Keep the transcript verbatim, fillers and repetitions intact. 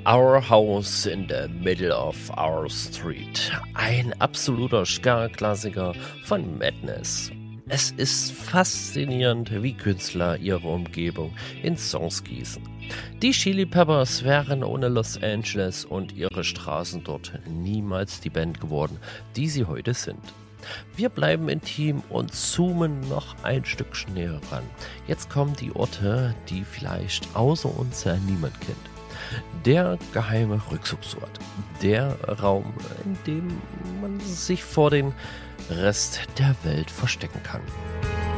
Our House in the Middle of Our Street. Ein absoluter Ska-Klassiker von Madness. Es ist faszinierend, wie Künstler ihre Umgebung in Songs gießen. Die Chili Peppers wären ohne Los Angeles und ihre Straßen dort niemals die Band geworden, die sie heute sind. Wir bleiben intim und zoomen noch ein Stück näher ran. Jetzt kommen die Orte, die vielleicht außer uns ja niemand kennt. Der geheime Rückzugsort. Der Raum, in dem man sich vor dem Rest der Welt verstecken kann.